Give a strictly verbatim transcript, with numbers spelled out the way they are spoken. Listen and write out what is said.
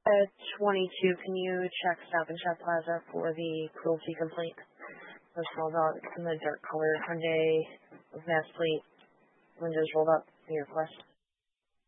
At twenty-two, can you check Stop and Shop Plaza for the cruelty complaint? The small dog in the dark color Hyundai with mass plate, windows rolled up, near Quest.